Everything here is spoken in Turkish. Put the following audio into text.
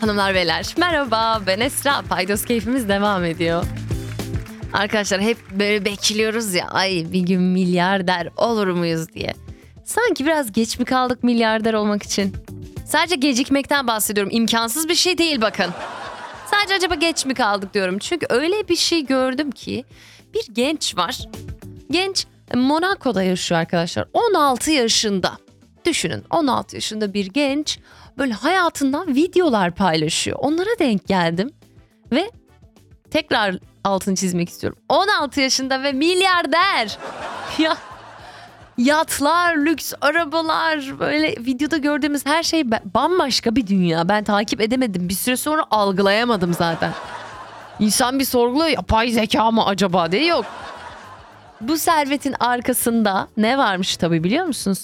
Hanımlar beyler merhaba, ben Esra. Paydos keyfimiz devam ediyor. Arkadaşlar hep böyle bekliyoruz ya, ay bir gün milyarder olur muyuz diye. Sanki biraz geç mi kaldık milyarder olmak için? Sadece gecikmekten bahsediyorum, imkansız bir şey değil bakın. Sadece acaba geç mi kaldık diyorum. Çünkü öyle bir şey gördüm ki bir genç var. Genç Monaco'da yaşıyor arkadaşlar. 16 yaşında. Düşünün, 16 yaşında bir genç böyle hayatından videolar paylaşıyor. Onlara denk geldim ve tekrar altını çizmek istiyorum. 16 yaşında ve milyarder. Ya yatlar, lüks arabalar, böyle videoda gördüğümüz her şey bambaşka bir dünya. Ben takip edemedim. Bir süre sonra algılayamadım zaten. İnsan bir sorguluyor, yapay zeka mı acaba diye. Yok. Bu servetin arkasında ne varmış tabii biliyor musunuz?